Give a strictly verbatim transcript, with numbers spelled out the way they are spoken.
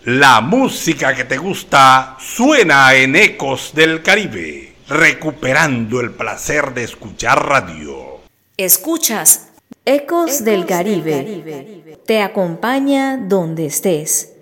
La música que te gusta suena en Ecos del Caribe, recuperando el placer de escuchar radio. Escuchas Ecos, Ecos del, Caribe. del Caribe. Te acompaña donde estés.